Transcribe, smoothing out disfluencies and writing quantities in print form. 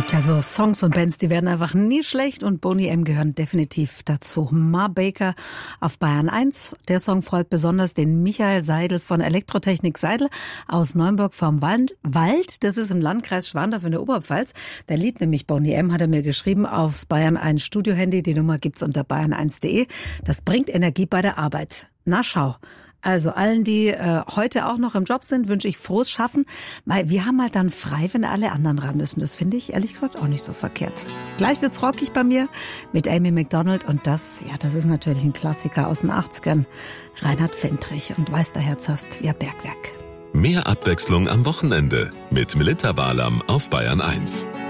gibt ja so Songs und Bands, die werden einfach nie schlecht und Boney M gehören definitiv dazu. Ma Baker auf Bayern 1. Der Song freut besonders den Michael Seidel von Elektrotechnik Seidel aus Neumburg vom Wald. Das ist im Landkreis Schwandorf in der Oberpfalz. Der Lied nämlich Boney M hat er mir geschrieben aufs Bayern 1 Studio-Handy. Die Nummer gibt's unter bayern1.de. Das bringt Energie bei der Arbeit. Na schau. Also allen, die heute auch noch im Job sind, wünsche ich frohes Schaffen, weil wir haben halt dann frei, wenn alle anderen ran müssen. Das finde ich ehrlich gesagt auch nicht so verkehrt. Gleich wird's rockig bei mir mit Amy Macdonald und das ist natürlich ein Klassiker aus den 80ern. Reinhard Fendrich und Weiß der Herz hast, ja Bergwerk. Mehr Abwechslung am Wochenende mit Melitta Barlam auf Bayern 1.